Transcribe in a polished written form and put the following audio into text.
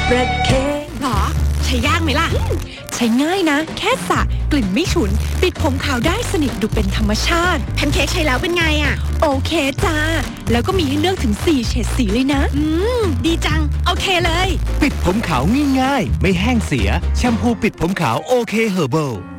ประเคนหรอใช้ยากไหมล่ะใช้ง่ายนะแค่สระกลิ่นไม่ฉุนปิดผมขาวได้สนิทดูเป็นธรรมชาติแพนเค้กใช้แล้วเป็นไงอ่ะโอเคจ้าแล้วก็มีให้เลือกถึง4เฉดสีเลยนะดีจังโอเคเลยปิดผมขาวง่ายๆไม่แห้งเสียแชมพูปิดผมขาวโอเคเฮอร์เบิล